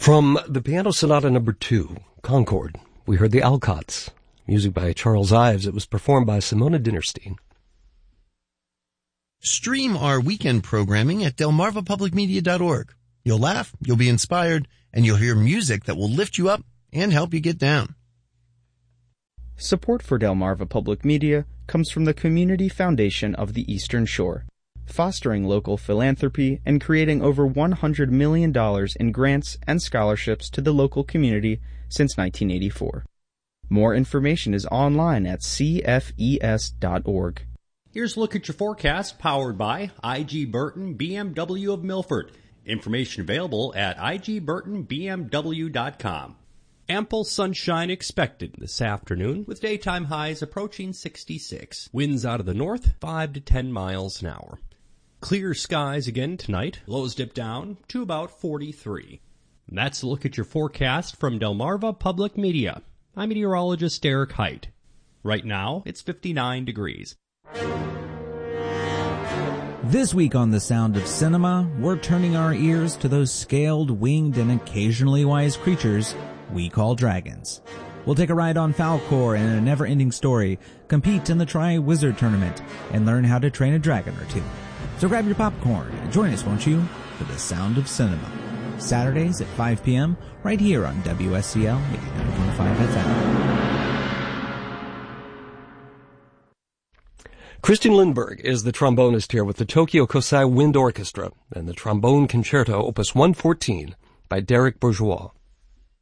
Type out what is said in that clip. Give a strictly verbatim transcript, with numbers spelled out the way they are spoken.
From the Piano Sonata Number two, Concord, we heard the Alcotts. Music by Charles Ives. It was performed by Simona Dinnerstein. Stream our weekend programming at delmarva public media dot org. You'll laugh, you'll be inspired, and you'll hear music that will lift you up and help you get down. Support for Delmarva Public Media comes from the Community Foundation of the Eastern Shore, fostering local philanthropy and creating over one hundred million dollars in grants and scholarships to the local community since nineteen eighty-four. More information is online at c f e s dot org. Here's a look at your forecast, powered by I G. Burton B M W of Milford. Information available at i g burton b m w dot com. Ample sunshine expected this afternoon, with daytime highs approaching sixty-six. Winds out of the north, five to ten miles an hour. Clear skies again tonight. Lows dip down to about forty-three. And that's a look at your forecast from Delmarva Public Media. I'm meteorologist Eric Height. Right now, it's fifty-nine degrees. This week on The Sound of Cinema, we're turning our ears to those scaled, winged, and occasionally wise creatures we call dragons. We'll take a ride on Falkor and a never-ending story, compete in the Tri-Wizard Tournament, and learn how to train a dragon or two. So grab your popcorn and join us, won't you, for The Sound of Cinema. Saturdays at five p.m. right here on W S C L eighty-nine point five F M. Christian Lindberg is the trombonist here with the Tokyo Kosai Wind Orchestra and the Trombone Concerto, Opus one fourteen, by Derek Bourgeois.